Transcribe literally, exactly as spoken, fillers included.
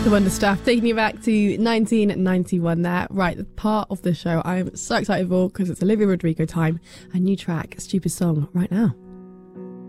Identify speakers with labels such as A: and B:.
A: The Wonder Stuff, taking you back to nineteen ninety-one there. Right, the part of the show I'm so excited for because it's Olivia Rodrigo time. A new track, Stupid Song, right now.